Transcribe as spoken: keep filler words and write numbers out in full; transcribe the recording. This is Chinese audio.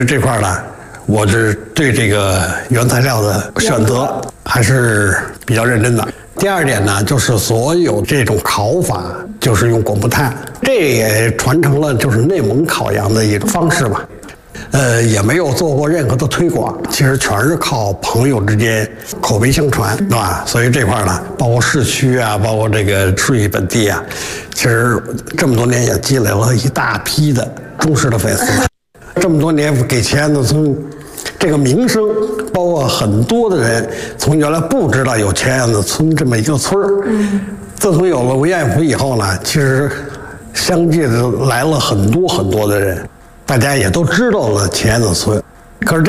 这块呢，我是对这个原材料的选择还是比较认真的。第二点呢，就是所有这种烤法就是用果木炭，这也传承了就是内蒙烤羊的一种方式吧。呃，也没有做过任何的推广，其实全是靠朋友之间口碑相传，对吧？所以这块呢，包括市区啊，包括这个顺义本地啊，其实这么多年也积累了一大批的忠实的粉丝。这么多年给前燕子村这个名声，包括很多的人从原来不知道有前燕子村这么一个村儿，自从有了吴彦孚以后呢，其实相继的来了很多很多的人。大家也都知道了前燕子村，可是这